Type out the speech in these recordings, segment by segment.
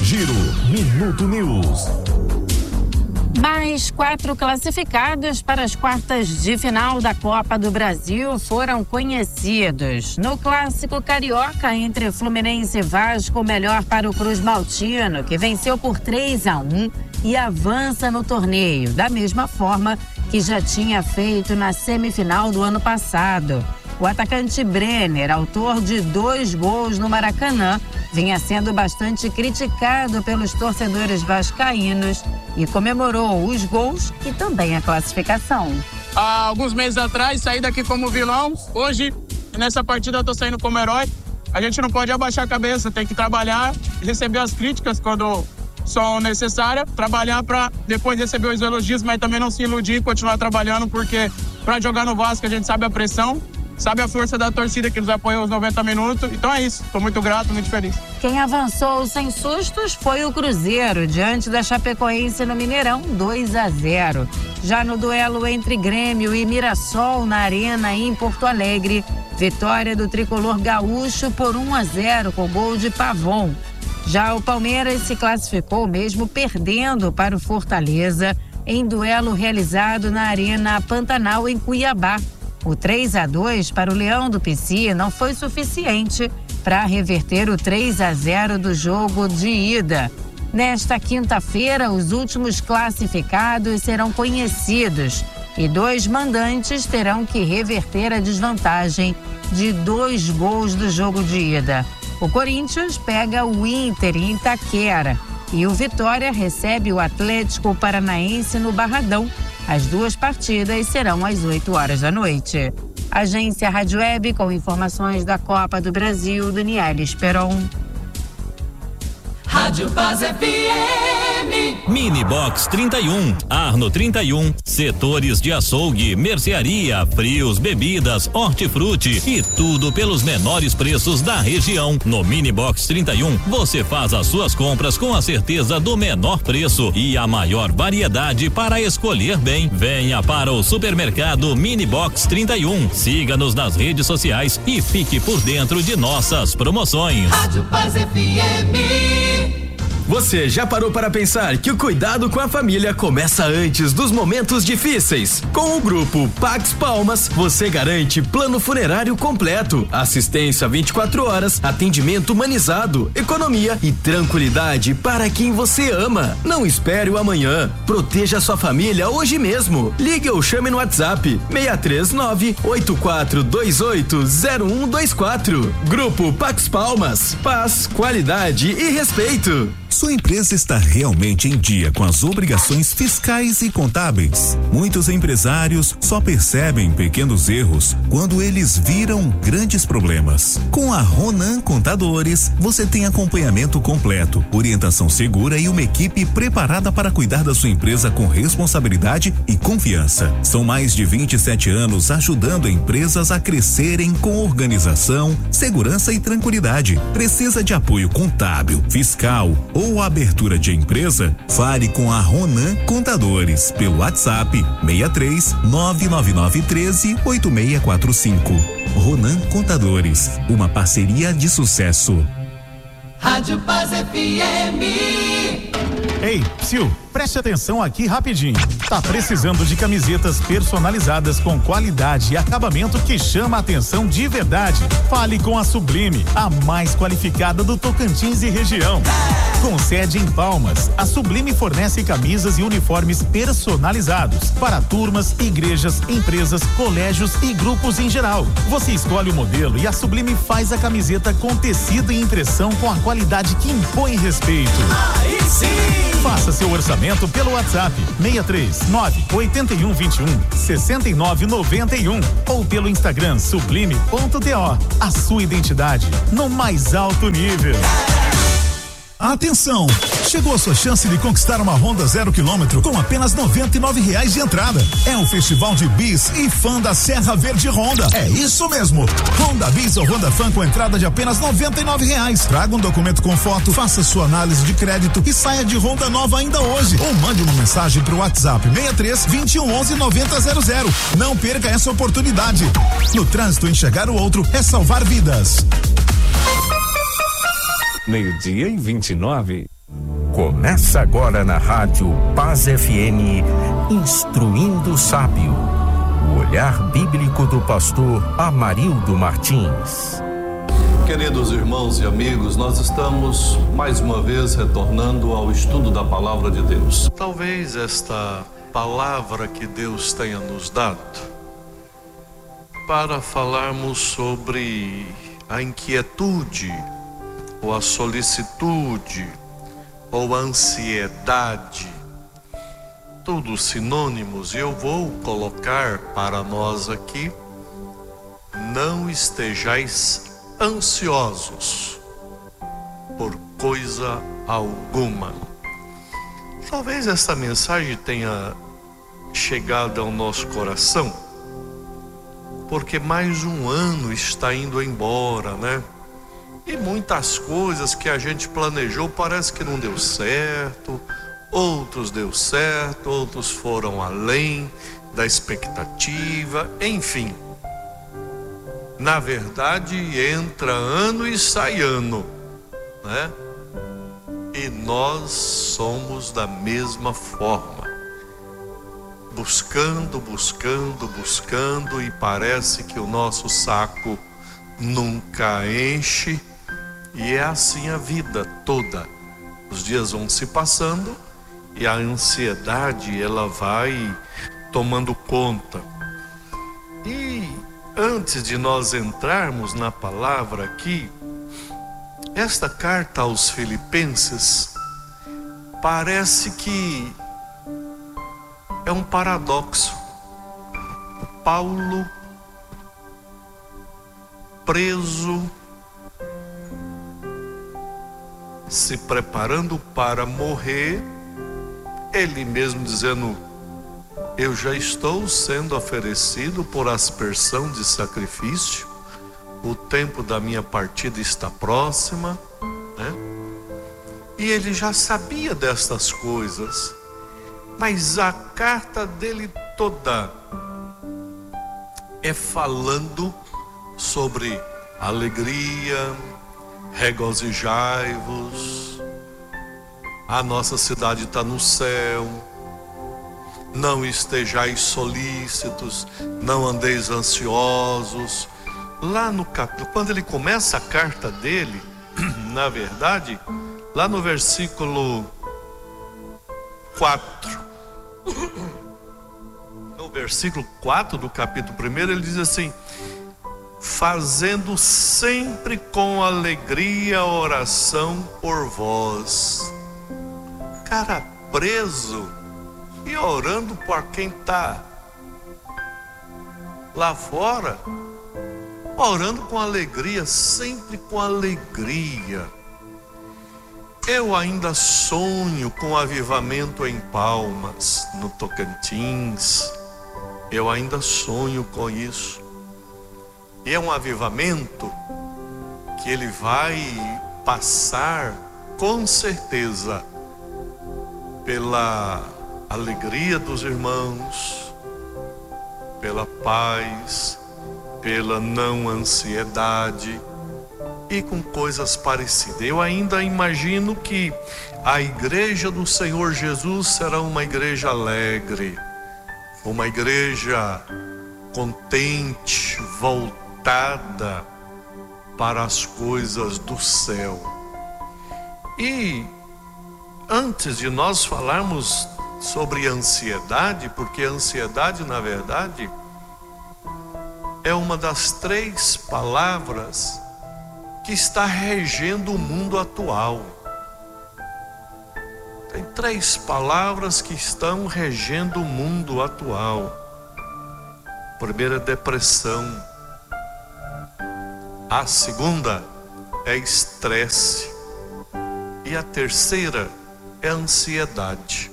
Giro Minuto News. Mais 4 classificados para as quartas de final da Copa do Brasil foram conhecidos. No clássico carioca entre Fluminense e Vasco, o melhor para o Cruz Maltino, que venceu por 3-1 e avança no torneio, da mesma forma que já tinha feito na semifinal do ano passado. O atacante Brenner, autor de 2 gols no Maracanã, vinha sendo bastante criticado pelos torcedores vascaínos e comemorou os gols e também a classificação. Há alguns meses atrás, saí daqui como vilão. Hoje, nessa partida, eu tô saindo como herói. A gente não pode abaixar a cabeça, tem que trabalhar, receber as críticas quando são necessárias, trabalhar para depois receber os elogios, mas também não se iludir e continuar trabalhando, porque para jogar no Vasco a gente sabe a pressão, sabe a força da torcida que nos apoiou os 90 minutos. Então é isso, estou muito grato, muito feliz. Quem avançou sem sustos foi o Cruzeiro, diante da Chapecoense no Mineirão, 2-0. Já no duelo entre Grêmio e Mirassol, na Arena em Porto Alegre, vitória do tricolor gaúcho por 1-0 com gol de Pavon. Já o Palmeiras se classificou mesmo perdendo para o Fortaleza em duelo realizado na Arena Pantanal em Cuiabá. O 3-2 para o Leão do Pici não foi suficiente para reverter o 3-0 do jogo de ida. Nesta quinta-feira, os últimos classificados serão conhecidos e 2 mandantes terão que reverter a desvantagem de 2 gols do jogo de ida. O Corinthians pega o Inter em Itaquera e o Vitória recebe o Atlético Paranaense no Barradão. As 2 partidas serão às 8 horas da noite. Agência Rádio Web com informações da Copa do Brasil, Daniela Esperon. Rádio Paz FM. Mini Box 31, Arno 31, setores de açougue, mercearia, frios, bebidas, hortifruti e tudo pelos menores preços da região. No Mini Box 31, você faz as suas compras com a certeza do menor preço e a maior variedade para escolher bem. Venha para o supermercado Mini Box 31. Siga-nos nas redes sociais e fique por dentro de nossas promoções. Rádio Paz FM. Você já parou para pensar que o cuidado com a família começa antes dos momentos difíceis? Com o grupo Pax Palmas, você garante plano funerário completo, assistência 24 horas, atendimento humanizado, economia e tranquilidade para quem você ama. Não espere o amanhã. Proteja sua família hoje mesmo. Ligue ou chame no WhatsApp 639-8428-0124. Grupo Pax Palmas. Paz, qualidade e respeito. Sua empresa está realmente em dia com as obrigações fiscais e contábeis? Muitos empresários só percebem pequenos erros quando eles viram grandes problemas. Com a Ronan Contadores, você tem acompanhamento completo, orientação segura e uma equipe preparada para cuidar da sua empresa com responsabilidade e confiança. São mais de 27 anos ajudando empresas a crescerem com organização, segurança e tranquilidade. Precisa de apoio contábil, fiscal ou abertura de empresa? Fale com a Ronan Contadores pelo WhatsApp 63 999 13 8645. Ronan Contadores, uma parceria de sucesso. Rádio Paz FM. Ei, Psiu, preste atenção aqui rapidinho. Tá precisando de camisetas personalizadas com qualidade e acabamento que chama a atenção de verdade? Fale com a Sublime, a mais qualificada do Tocantins e região. Com sede em Palmas, a Sublime fornece camisas e uniformes personalizados para turmas, igrejas, empresas, colégios e grupos em geral. Você escolhe o modelo e a Sublime faz a camiseta com tecido e impressão com a qualidade que impõe respeito. Aí sim! Faça seu orçamento pelo WhatsApp 639-8121-6991 ou pelo Instagram sublime.to. A sua identidade no mais alto nível. Atenção! Chegou a sua chance de conquistar uma Honda 0 km com apenas R$99 de entrada. É o Festival de Bis e Fã da Serra Verde Honda. É isso mesmo! Honda Bis ou Honda Fan com entrada de apenas R$99. Traga um documento com foto, faça sua análise de crédito e saia de Honda nova ainda hoje. Ou mande uma mensagem pro WhatsApp 63 21 11 9000. Não perca essa oportunidade. No trânsito, enxergar o outro é salvar vidas. 12:29. Começa agora na Rádio Paz FM, Instruindo o Sábio. O olhar bíblico do pastor Amarildo Martins. Queridos irmãos e amigos, nós estamos mais uma vez retornando ao estudo da Palavra de Deus. Talvez esta palavra que Deus tenha nos dado para falarmos sobre a inquietude, ou a solicitude, ou a ansiedade, todos sinônimos, e eu vou colocar para nós aqui: não estejais ansiosos por coisa alguma. Talvez esta mensagem tenha chegado ao nosso coração, porque mais um ano está indo embora, né? E muitas coisas que a gente planejou parece que não deu certo, outros deu certo, outros foram além da expectativa, enfim. Na verdade, entra ano e sai ano, né? E nós somos da mesma forma, buscando, e parece que o nosso saco nunca enche, e é assim a vida toda. Os dias vão se passando e a ansiedade, ela vai tomando conta. E antes de nós entrarmos na palavra aqui, esta carta aos Filipenses parece que é um paradoxo. Paulo, preso, se preparando para morrer, ele mesmo dizendo: eu já estou sendo oferecido por aspersão de sacrifício, o tempo da minha partida está próxima, né? E ele já sabia destas coisas, mas a carta dele toda é falando sobre alegria, regozijai-vos, a nossa cidade está no céu, não estejais solícitos, não andeis ansiosos. Lá no capítulo, quando ele começa a carta dele, na verdade, lá no versículo 4, no versículo 4 do capítulo 1, ele diz assim: fazendo sempre com alegria a oração por vós. Cara, preso e orando por quem está lá fora, orando com alegria, sempre com alegria. Eu ainda sonho com avivamento em Palmas, no Tocantins. Eu ainda sonho com isso. E é um avivamento que ele vai passar, com certeza, pela alegria dos irmãos, pela paz, pela não ansiedade e com coisas parecidas. Eu ainda imagino que a igreja do Senhor Jesus será uma igreja alegre, uma igreja contente, voltada para as coisas do céu. E antes de nós falarmos sobre ansiedade, porque a ansiedade, na verdade, é uma das 3 palavras que está regendo o mundo atual. Tem 3 palavras que estão regendo o mundo atual. A primeira é depressão. A segunda é estresse. E a terceira é ansiedade.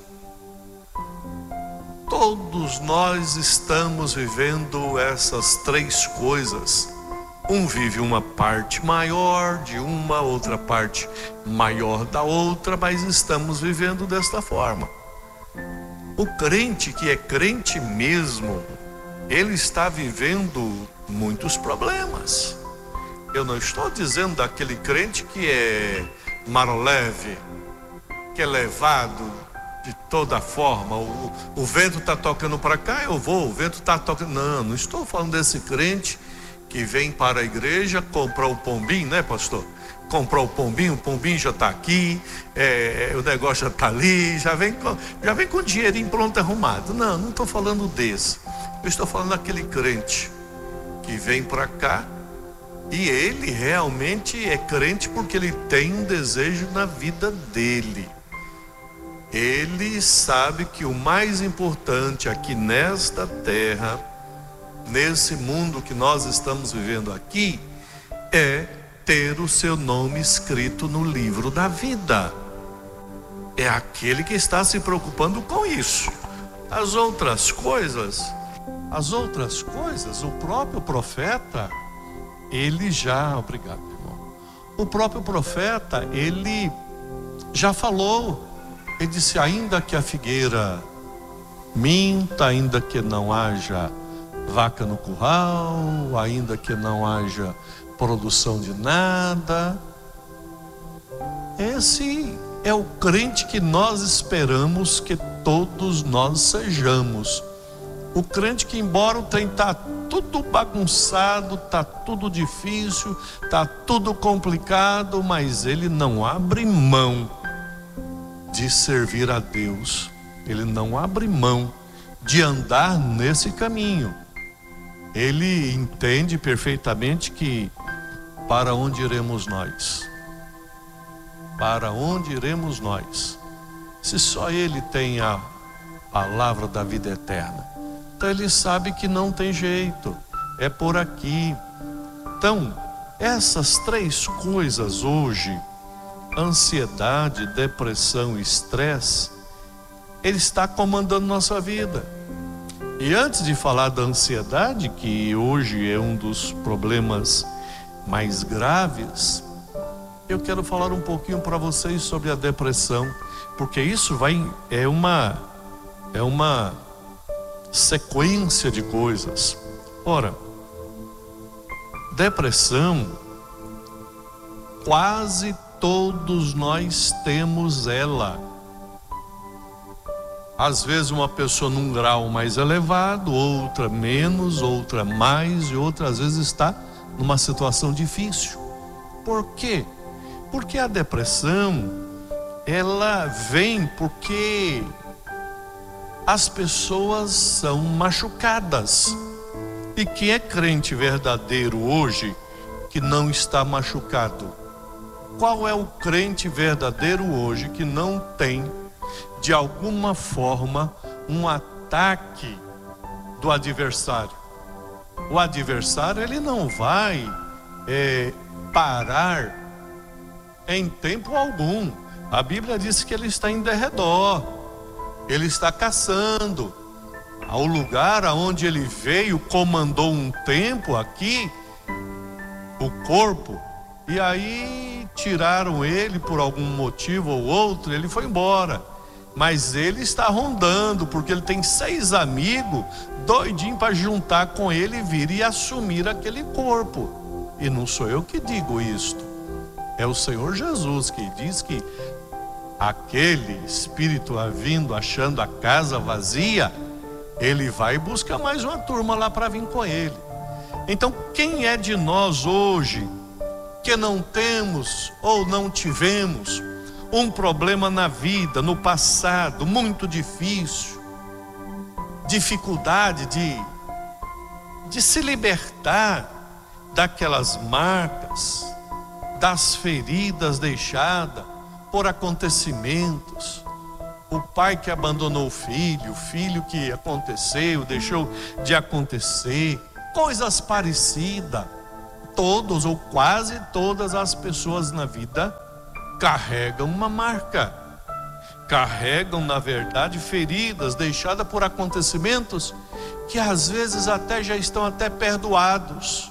Todos nós estamos vivendo essas 3 coisas. Um vive uma parte maior de uma, outra parte maior da outra, mas estamos vivendo desta forma. O crente que é crente mesmo, ele está vivendo muitos problemas. Eu não estou dizendo daquele crente que é maroleve, que é levado de toda forma. O vento está tocando para cá, eu vou, o vento está tocando. Não estou falando desse crente que vem para a igreja comprar o pombinho, né, pastor? Comprar o pombinho já está aqui, o negócio já está ali, já vem com o dinheirinho pronto arrumado. Não estou falando desse. Eu estou falando daquele crente que vem para cá e ele realmente é crente porque ele tem um desejo na vida dele. Ele sabe que o mais importante aqui nesta terra, nesse mundo que nós estamos vivendo aqui, é ter o seu nome escrito no livro da vida. É aquele que está se preocupando com isso. As outras coisas, o próprio profeta, ele já, obrigado, irmão. O próprio profeta, ele já falou. Ele disse: ainda que a figueira minta, ainda que não haja vaca no curral, ainda que não haja produção de nada. Esse é o crente que nós esperamos que todos nós sejamos. O crente que, embora o trem está tudo bagunçado, está tudo difícil, está tudo complicado, mas ele não abre mão de servir a Deus. Ele não abre mão de andar nesse caminho. Ele entende perfeitamente que para onde iremos nós? Para onde iremos nós? Se só Ele tem a palavra da vida eterna. Então Ele sabe que não tem jeito, é por aqui. Então, essas três coisas hoje, ansiedade, depressão e estresse, ele está comandando nossa vida. E antes de falar da ansiedade, que hoje é um dos problemas mais graves, eu quero falar um pouquinho para vocês sobre a depressão, porque isso é uma sequência de coisas. Ora, depressão, quase todos nós temos ela. Às vezes uma pessoa num grau mais elevado, outra menos, outra mais, e outra às vezes está numa situação difícil. Por quê? Porque a depressão, ela vem porque as pessoas são machucadas. E quem é crente verdadeiro hoje que não está machucado? Qual é o crente verdadeiro hoje que não tem, de alguma forma, um ataque do adversário? O adversário, ele não vai parar em tempo algum. A Bíblia diz que ele está em derredor, ele está caçando. Ao lugar aonde ele veio, comandou um tempo aqui, o corpo, e aí tiraram ele por algum motivo ou outro, ele foi embora. Mas ele está rondando, porque ele tem 6 amigos doidinhos para juntar com ele e vir e assumir aquele corpo. E não sou eu que digo isto, é o Senhor Jesus que diz que aquele espírito vindo achando a casa vazia, ele vai buscar mais uma turma lá para vir com ele. Então, quem é de nós hoje que não temos ou não tivemos um problema na vida, no passado, muito difícil, dificuldade de se libertar daquelas marcas, das feridas deixadas por acontecimentos? O pai que abandonou o filho que aconteceu, deixou de acontecer, coisas parecidas. Todos ou quase todas as pessoas na vida carregam uma marca, carregam, na verdade, feridas deixadas por acontecimentos que às vezes até já estão até perdoados,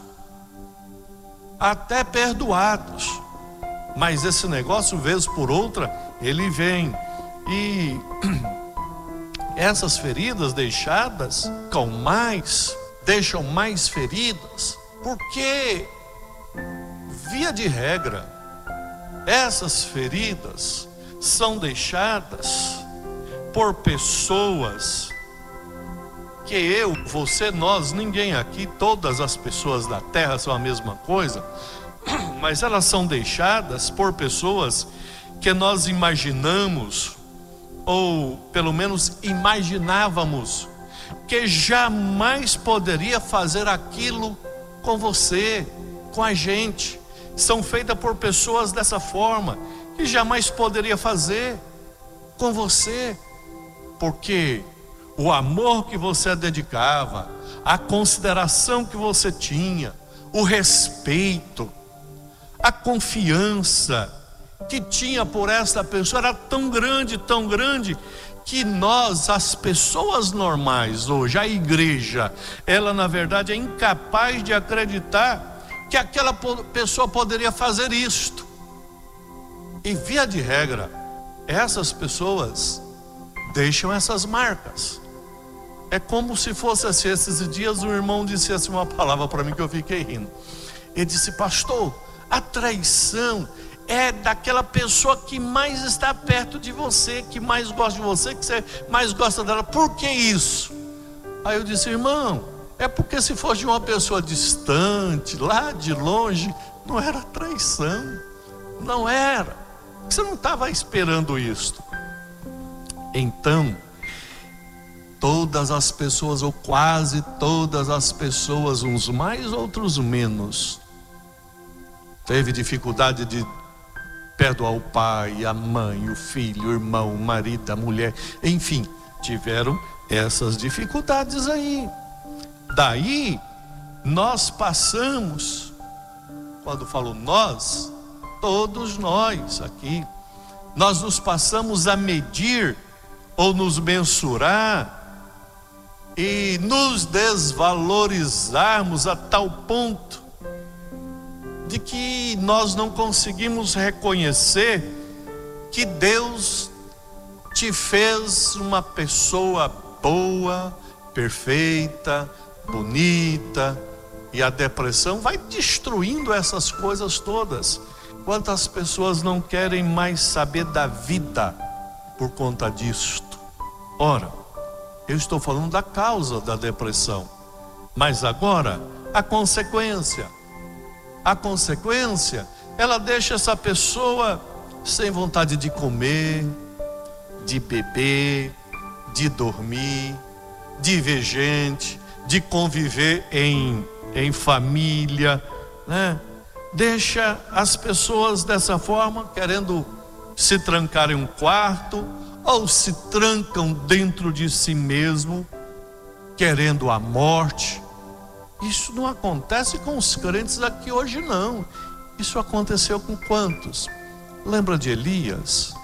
mas esse negócio, vez por outra, ele vem. E essas feridas deixadas deixam mais feridas, porque, via de regra, essas feridas são deixadas por pessoas que eu, você, nós, ninguém aqui, todas as pessoas da terra são a mesma coisa, mas elas são deixadas por pessoas que nós imaginamos, ou pelo menos imaginávamos, que jamais poderia fazer aquilo com você, com a gente. São feitas por pessoas dessa forma, que jamais poderia fazer com você, porque o amor que você dedicava, a consideração que você tinha, o respeito, a confiança que tinha por essa pessoa era tão grande, que nós, as pessoas normais hoje, a igreja, ela na verdade é incapaz de acreditar que aquela pessoa poderia fazer isto. E via de regra, essas pessoas deixam essas marcas. É como se fosse assim. Esses dias o irmão disse assim uma palavra para mim que eu fiquei rindo. Ele disse: pastor, a traição é daquela pessoa que mais está perto de você, que mais gosta de você, que você mais gosta dela. Por que isso? Aí eu disse: irmão, é porque se fosse de uma pessoa distante, lá de longe, não era traição. Não era. Você não estava esperando isso. Então, todas as pessoas, ou quase todas as pessoas, uns mais, outros menos, teve dificuldade de perdoar o pai, a mãe, o filho, o irmão, o marido, a mulher, enfim, tiveram essas dificuldades aí. Daí, nós passamos, quando falo nós, todos nós aqui, nós nos passamos a medir ou nos mensurar e nos desvalorizarmos a tal ponto de que nós não conseguimos reconhecer que Deus te fez uma pessoa boa, perfeita, bonita, e a depressão vai destruindo essas coisas todas. Quantas pessoas não querem mais saber da vida por conta disto? Ora, eu estou falando da causa da depressão, mas agora a consequência. A consequência, ela deixa essa pessoa sem vontade de comer, de beber, de dormir, de ver gente, de conviver em família, né? Deixa as pessoas dessa forma, querendo se trancar em um quarto, ou se trancam dentro de si mesmo, querendo a morte. Isso não acontece com os crentes aqui hoje, não. Isso aconteceu com quantos? Lembra de Elias?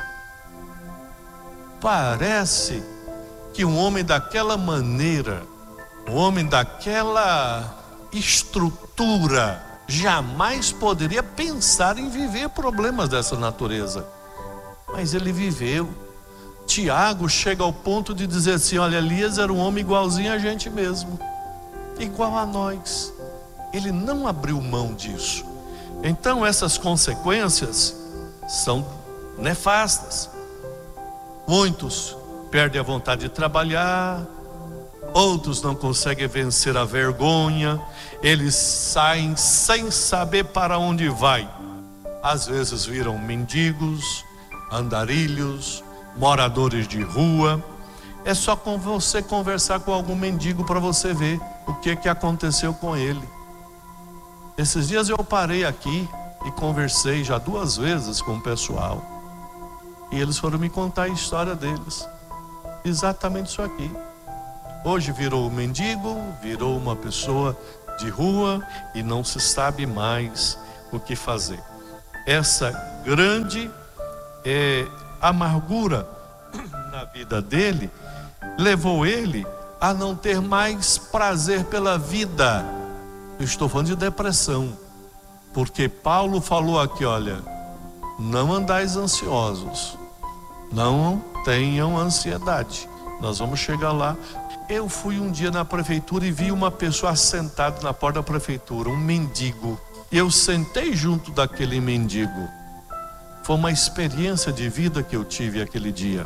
Parece que um homem daquela maneira, um homem daquela estrutura, jamais poderia pensar em viver problemas dessa natureza. Mas ele viveu. Tiago chega ao ponto de dizer assim: olha, Elias era um homem igualzinho a gente mesmo, igual a nós. Ele não abriu mão disso. Então essas consequências são nefastas. Muitos perdem a vontade de trabalhar, outros não conseguem vencer a vergonha, eles saem sem saber para onde vai. Às vezes viram mendigos, andarilhos, moradores de rua. É só com você conversar com algum mendigo para você ver o que aconteceu com ele. Esses dias eu parei aqui e conversei já 2 vezes com o pessoal, e eles foram me contar a história deles. Exatamente isso aqui. Hoje virou um mendigo, virou uma pessoa de rua e não se sabe mais o que fazer. Essa grande amargura na vida dele levou ele a não ter mais prazer pela vida. Eu estou falando de depressão, porque Paulo falou aqui, olha, não andais ansiosos, não tenham ansiedade. Nós vamos chegar lá. Eu fui um dia na prefeitura e vi uma pessoa sentada na porta da prefeitura, um mendigo. E eu sentei junto daquele mendigo. Foi uma experiência de vida que eu tive aquele dia.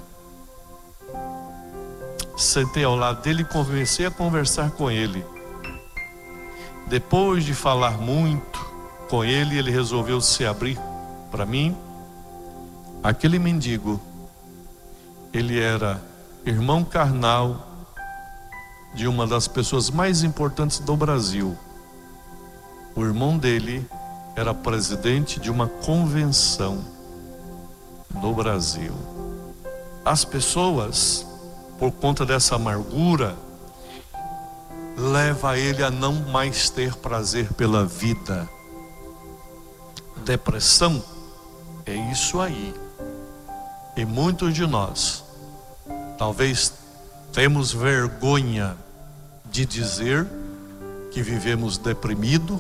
Sentei ao lado dele e comecei a conversar com ele. Depois de falar muito com ele, ele resolveu se abrir para mim. Aquele mendigo, ele era irmão carnal de uma das pessoas mais importantes do Brasil. O irmão dele era presidente de uma convenção no Brasil. As pessoas, por conta dessa amargura, leva ele a não mais ter prazer pela vida. Depressão é isso aí. E muitos de nós, talvez temos vergonha de dizer que vivemos deprimido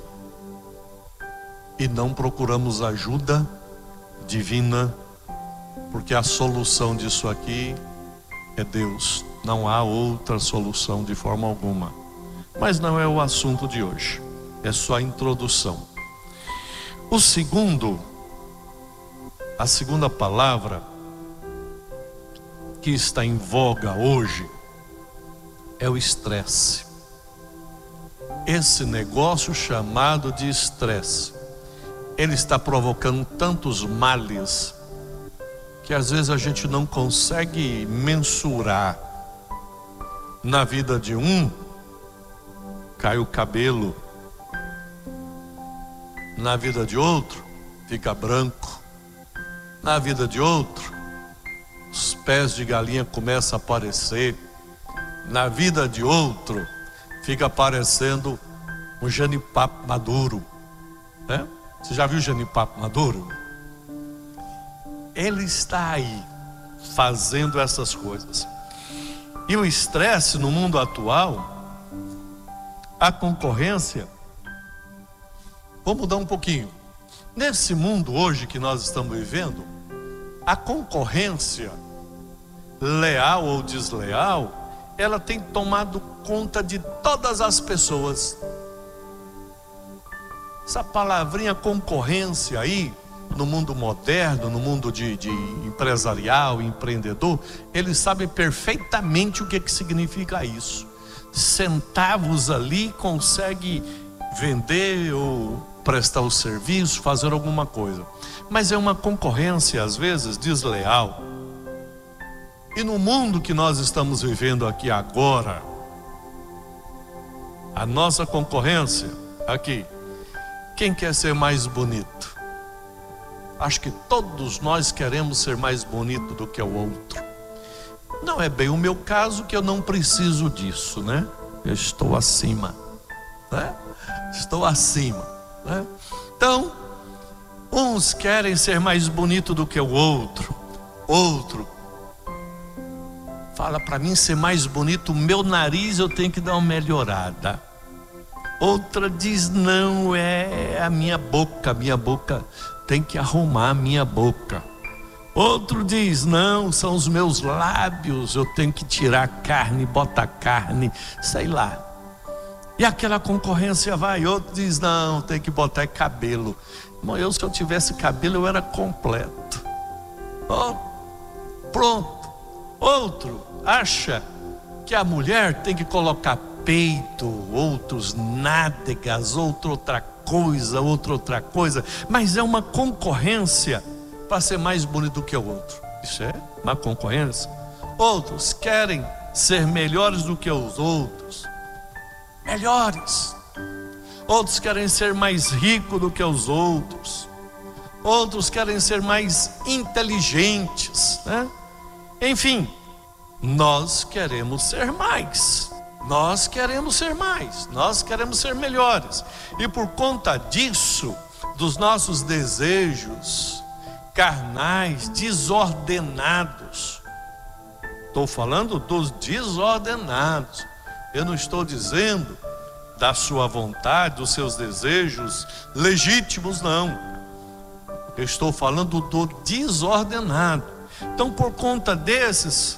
e não procuramos ajuda divina, porque a solução disso aqui é Deus. Não há outra solução de forma alguma. Mas não é o assunto de hoje. É só a introdução. A segunda palavra que está em voga hoje é o estresse. Esse negócio chamado de estresse, ele está provocando tantos males que às vezes a gente não consegue mensurar. Na vida de um, cai o cabelo. Na vida de outro, fica branco. Na vida de outro, os pés de galinha começam a aparecer. Na vida de outro, fica aparecendo um jenipapo maduro, né? Você já viu o jenipapo maduro? Ele está aí, fazendo essas coisas. E o estresse no mundo atual, a concorrência, vou mudar um pouquinho. Nesse mundo hoje que nós estamos vivendo, a concorrência, leal ou desleal, ela tem tomado conta de todas as pessoas. Essa palavrinha concorrência aí, no mundo moderno, no mundo de empresarial, empreendedor, eles sabem perfeitamente o que significa isso. Centavos ali consegue vender ou prestar o serviço, fazer alguma coisa. Mas é uma concorrência, às vezes, desleal. E no mundo que nós estamos vivendo aqui agora, a nossa concorrência aqui, quem quer ser mais bonito? Acho que todos nós queremos ser mais bonito do que o outro. Não é bem o meu caso, que eu não preciso disso, né? Eu estou acima, né? Estou acima, né? Então, uns querem ser mais bonito do que o outro. Outro fala, para mim ser mais bonito, o meu nariz eu tenho que dar uma melhorada. Outra diz, não, é a minha boca tem que arrumar a minha boca. Outro diz, não, são os meus lábios, eu tenho que tirar carne, botar carne, sei lá. E aquela concorrência vai. Outro diz, não, tem que botar cabelo. Irmão, se eu tivesse cabelo, eu era completo. Oh, pronto. Outro acha que a mulher tem que colocar peito, outros nádegas, outra coisa, mas é uma concorrência para ser mais bonito do que o outro. Isso é uma concorrência. Outros querem ser melhores do que os outros. Melhores. Outros querem ser mais ricos do que os outros. Outros querem ser mais inteligentes, né? Enfim, nós queremos ser mais. Nós queremos ser mais, nós queremos ser melhores. E por conta disso, dos nossos desejos carnais, desordenados. Estou falando dos desordenados. Eu não estou dizendo da sua vontade, dos seus desejos legítimos, não. Eu estou falando do desordenado. Então, por conta desses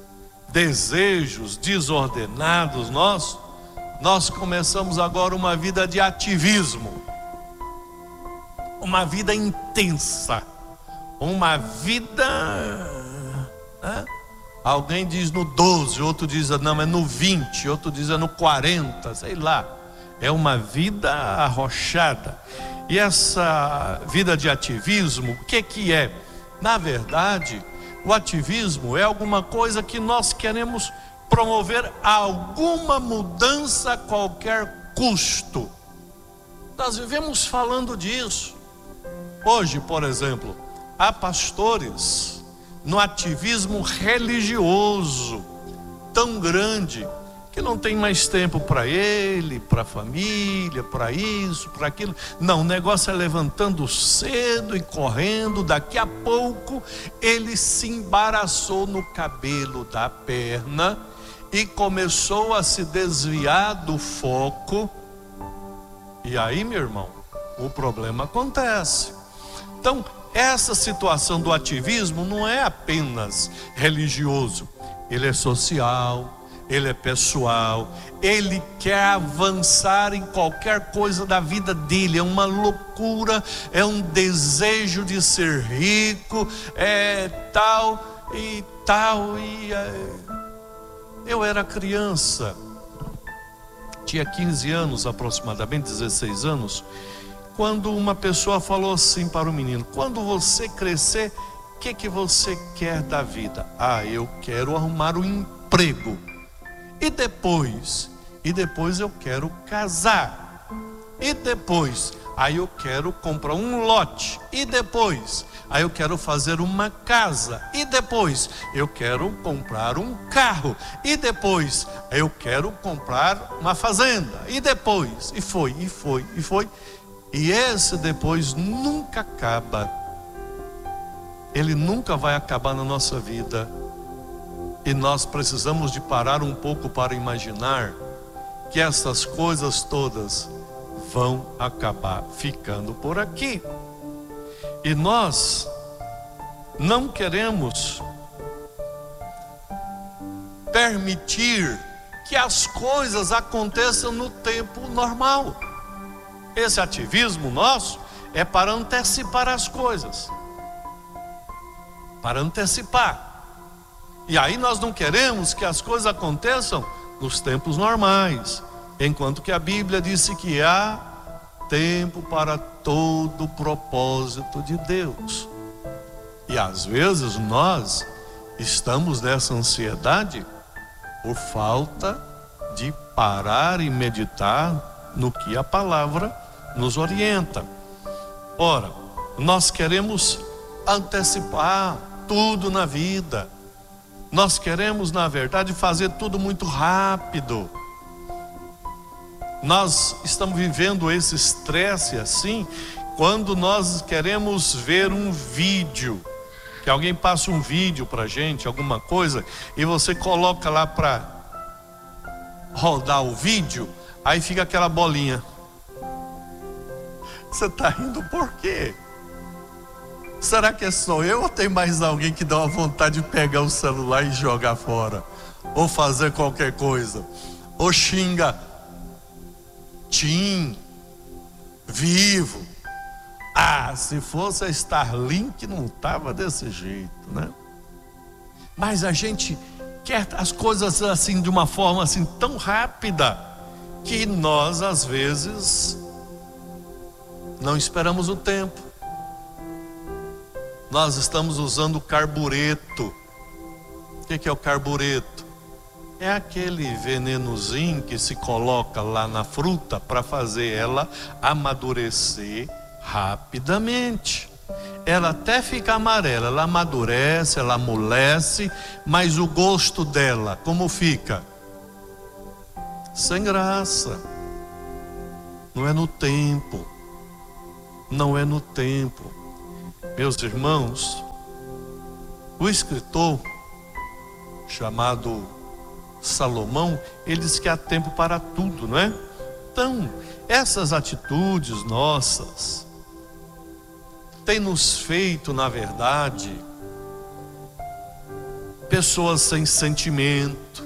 desejos desordenados nós começamos agora uma vida de ativismo, uma vida intensa, uma vida, né? Alguém diz no 12, outro diz não, é no 20, outro diz é no 40, sei lá. É uma vida arrochada. E essa vida de ativismo, o que é? Na verdade, o ativismo é alguma coisa que nós queremos promover alguma mudança a qualquer custo. Nós vivemos falando disso. Hoje, por exemplo, há pastores no ativismo religioso tão grande que não tem mais tempo para ele, para a família, para isso, para aquilo. Não, o negócio é levantando cedo e correndo. Daqui a pouco ele se embaraçou no cabelo da perna e começou a se desviar do foco. E aí, meu irmão, o problema acontece. Então, essa situação do ativismo não é apenas religioso, ele é social, ele é pessoal, ele quer avançar em qualquer coisa da vida dele, é uma loucura, é um desejo de ser rico, tal. Eu era criança, tinha 15 anos aproximadamente, 16 anos, quando uma pessoa falou assim para o menino: quando você crescer, o que você quer da vida? Eu quero arrumar um emprego. E depois eu quero casar. E depois, eu quero comprar um lote. E depois, eu quero fazer uma casa. E depois, eu quero comprar um carro. E depois, eu quero comprar uma fazenda. E depois, e foi. E esse depois nunca acaba. Ele nunca vai acabar na nossa vida. E nós precisamos de parar um pouco para imaginar que essas coisas todas vão acabar ficando por aqui. E nós não queremos permitir que as coisas aconteçam no tempo normal. Esse ativismo nosso é para antecipar as coisas. Para antecipar. E aí nós não queremos que as coisas aconteçam nos tempos normais, enquanto que a Bíblia disse que há tempo para todo o propósito de Deus. E às vezes nós estamos nessa ansiedade por falta de parar e meditar no que a palavra nos orienta. Ora, nós queremos antecipar tudo na vida. Nós queremos, na verdade, fazer tudo muito rápido. Nós estamos vivendo esse estresse assim, quando nós queremos ver um vídeo, que alguém passa um vídeo pra gente, alguma coisa, e você coloca lá para rodar o vídeo, aí fica aquela bolinha. Você está rindo por quê? Será que é só eu ou tem mais alguém que dá uma vontade de pegar o celular e jogar fora? Ou fazer qualquer coisa? Ou xinga TIM, Vivo. Se fosse a Starlink não estava desse jeito, né? Mas a gente quer as coisas assim de uma forma assim tão rápida que nós às vezes não esperamos o tempo. Nós estamos usando o carbureto. O que é o carbureto? É aquele venenozinho que se coloca lá na fruta para fazer ela amadurecer rapidamente. Ela até fica amarela, ela amadurece, ela amolece, mas o gosto dela, como fica? Sem graça. Não é no tempo. Não é no tempo. Meus irmãos, o escritor chamado Salomão, ele diz que há tempo para tudo, não é? Então, essas atitudes nossas têm nos feito, na verdade, pessoas sem sentimento,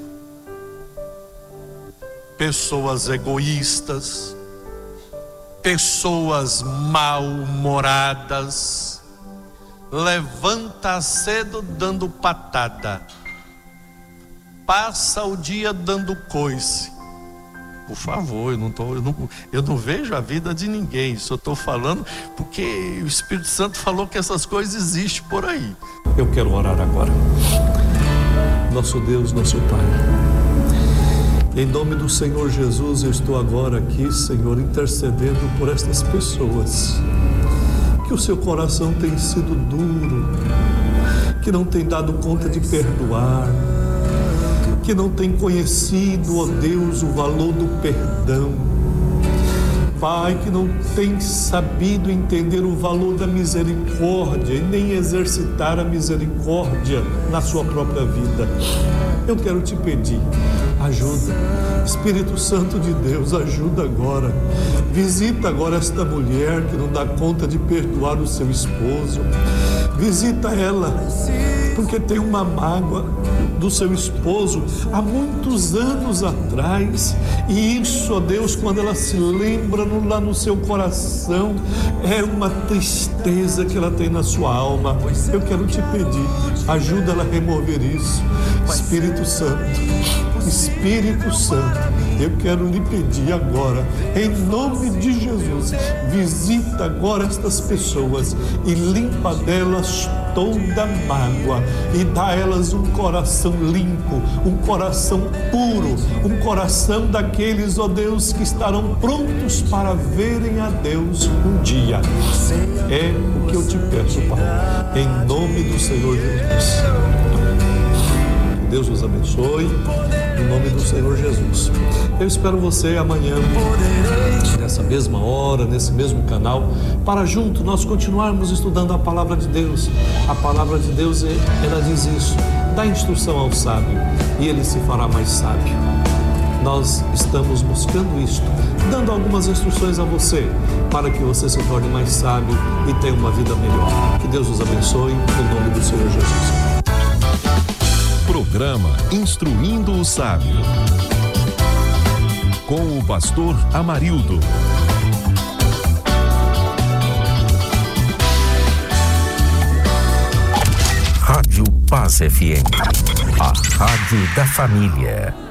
pessoas egoístas, pessoas mal-humoradas. levanta cedo dando patada, passa o dia dando coice. Por favor, eu não vejo a vida de ninguém, só estou falando porque o Espírito Santo falou que essas coisas existem por aí. Eu quero orar agora. Nosso Deus, nosso Pai, em nome do Senhor Jesus, eu estou agora aqui, Senhor, intercedendo por estas pessoas que o seu coração tem sido duro, que não tem dado conta de perdoar, que não tem conhecido, ó Deus, o valor do perdão. Pai, que não tem sabido entender o valor da misericórdia e nem exercitar a misericórdia na sua própria vida. Eu quero te pedir, ajuda. Espírito Santo de Deus, ajuda agora. Visita agora esta mulher que não dá conta de perdoar o seu esposo. Visita ela, porque tem uma mágoa do seu esposo há muitos anos atrás, e isso, ó Deus, quando ela se lembra lá no seu coração, é uma tristeza que ela tem na sua alma. Eu quero te pedir, ajuda ela a remover isso. Espírito Santo, eu quero lhe pedir agora, em nome de Jesus, visita agora estas pessoas e limpa delas toda mágoa e dá a elas um coração limpo, um coração puro, um coração daqueles, ó Deus, que estarão prontos para verem a Deus um dia. É o que eu te peço, Pai, em nome do Senhor Jesus. Deus nos abençoe, em nome do Senhor Jesus. Eu espero você amanhã, nessa mesma hora, nesse mesmo canal, para junto nós continuarmos estudando a palavra de Deus. A palavra de Deus, ela diz isso: dá instrução ao sábio e ele se fará mais sábio. Nós estamos buscando isto, dando algumas instruções a você, para que você se torne mais sábio e tenha uma vida melhor. Que Deus nos abençoe, em nome do Senhor Jesus. Programa Instruindo o Sábio, com o pastor Amarildo. Rádio Paz FM, a rádio da família.